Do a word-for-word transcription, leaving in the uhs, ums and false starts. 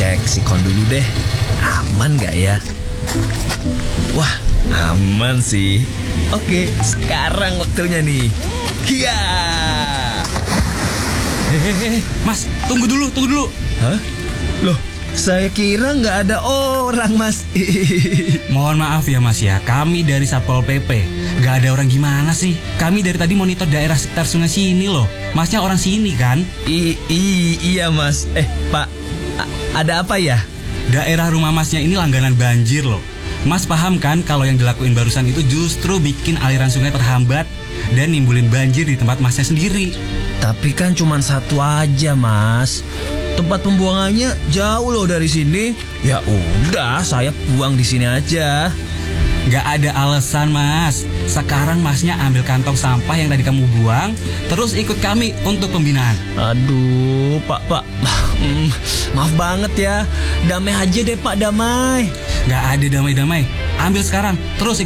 cek sikon dulu deh. Aman gak ya? Wah, aman sih. Oke, sekarang waktunya nih. Kia. Hehehe, Mas, tunggu dulu, tunggu dulu. Hah? Loh, saya kira nggak ada orang, Mas. Mohon maaf ya Mas ya, kami dari Satpol P P. Gak ada orang gimana sih? Kami dari tadi monitor daerah sekitar sungai sini loh. Masnya orang sini kan? I, i, iya Mas. Eh Pak, a- ada apa ya? Daerah rumah Masnya ini langganan banjir loh. Mas paham kan kalau yang dilakuin barusan itu justru bikin aliran sungai terhambat dan nimbulin banjir di tempat Masnya sendiri. Tapi kan cuma satu aja, Mas. Tempat pembuangannya jauh loh dari sini. Ya udah, saya buang di sini aja. Gak ada alasan Mas. Sekarang Masnya ambil kantong sampah yang tadi kamu buang, terus ikut kami untuk pembinaan. Aduh, Pak, Pak. Hmm, maaf banget ya. Damai aja deh, Pak, damai. Gak ada damai-damai. Ambil sekarang, terus